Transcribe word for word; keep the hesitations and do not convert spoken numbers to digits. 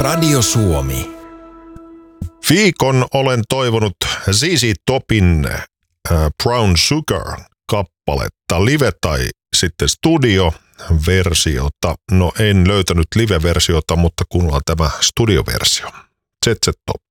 Radio Suomi. Viikon olen toivonut Z Z Topin äh, Brown Sugar-kappaletta, live tai sitten studio-versiota. No en löytänyt live-versiota, mutta kuunnellaan tämä studioversio. Z Z Top.